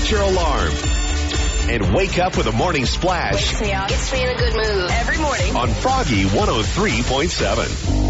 set your alarm. And wake up with a morning splash. Wakes me up. Gets me in a good mood. Every morning. On Froggy 103.7.